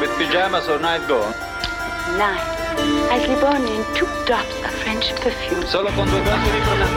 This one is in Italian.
With pajamas or night gown? Night. I sleep only in 2 drops of French perfume. Solo con 2 gocce di profumo